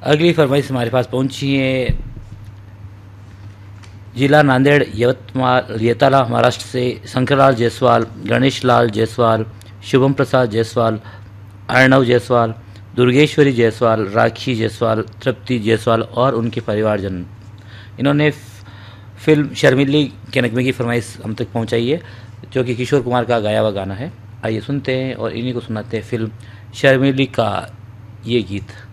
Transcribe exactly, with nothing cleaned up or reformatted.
अगली फरमाइश हमारे पास पहुंची है जिला नांदेड़ यवतमाल येताला महाराष्ट्र से शंकरलाल जायसवाल, गणेश लाल जायसवाल, शुभम प्रसाद जायसवाल, अर्णव जायसवाल, दुर्गेश्वरी जायसवाल, राखी जायसवाल, तृप्ति जायसवाल और उनके परिवारजन। इन्होंने फिल्म शर्मिली के नगमे की फरमाइश हम तक पहुंचाई है, जो कि किशोर कुमार का गाया हुआ गाना है। आइए सुनते हैं और इन्हीं को सुनाते हैं फिल्म शर्मिली का ये गीत।